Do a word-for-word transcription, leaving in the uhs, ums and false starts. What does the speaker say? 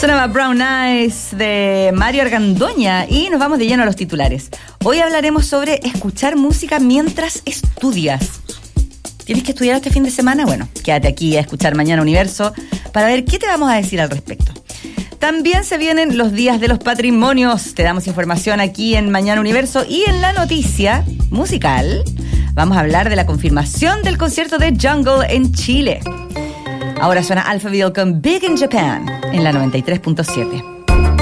Sonaba Brown Eyes de Mario Argandoña y nos vamos de lleno a los titulares. Hoy hablaremos sobre escuchar música mientras estudias. ¿Tienes que estudiar este fin de semana? Bueno, quédate aquí a escuchar Mañana Universo para ver qué te vamos a decir al respecto. También se vienen los días de los patrimonios. Te damos información aquí en Mañana Universo y en la noticia musical vamos a hablar de la confirmación del concierto de Jungle en Chile. Ahora suena Alphaville con Big in Japan en la noventa y tres punto siete.